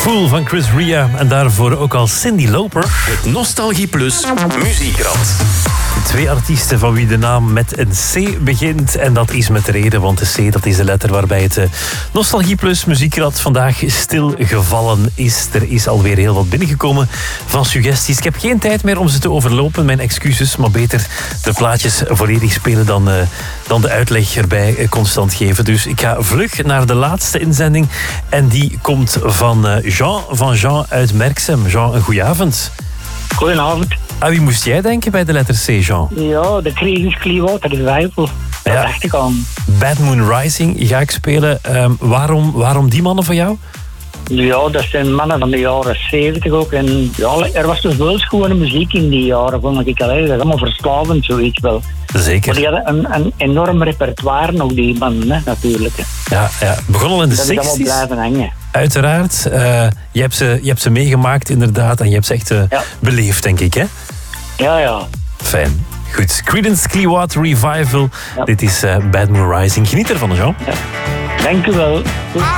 Fool van Chris Ria en daarvoor ook al Cyndi Lauper. Het Nostalgie Plus Muziekrad. 2 artiesten van wie de naam met een C begint. En dat is met reden, want de C dat is de letter waarbij het Nostalgie Plus Muziekrad vandaag stilgevallen is. Er is alweer heel wat binnengekomen van suggesties. Ik heb geen tijd meer om ze te overlopen, mijn excuses. Maar beter de plaatjes volledig spelen dan de uitleg erbij constant geven. Dus ik ga vlug naar de laatste inzending. En die komt van Jean uit Merksem. Jean, een goeie avond. Goedenavond. Aan wie moest jij denken bij de letter C, Jean? Ja, de Creedence Clearwater Revival. Dat dacht ik aan. Bad Moon Rising ga ik spelen. Waarom die mannen voor jou? Ja, dat zijn mannen van de jaren 70 ook. En ja, er was dus wel schone muziek in die jaren, vond ik. Dat is allemaal verslavend, zoiets wel. Zeker. Maar die hadden een enorm repertoire nog, die mannen, hè, natuurlijk. Ja, begon al in de 60's. Dat is allemaal blijven hangen. Uiteraard. Je hebt ze meegemaakt, inderdaad. En je hebt ze echt beleefd, denk ik, hè? Ja. Fijn. Goed. Creedence Clearwater Revival. Ja. Dit is Bad Moon Rising. Geniet ervan, Jean. Ja. Dank u wel.